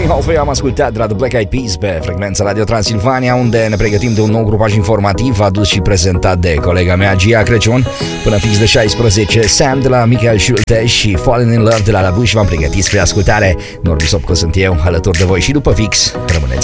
Me Halfway am ascultat de la The Black Eyed Peas pe frecvența Radio Transilvania, unde ne pregătim de un nou grupaj informativ adus și prezentat de colega mea Gia Crăciun. Până fix de 16, Sam de la Michael Schulte și Fallen in Love de la Labush v-am pregătit spre ascultare. Norbi Sopco sunt eu, alături de voi și după fix. Rămâneți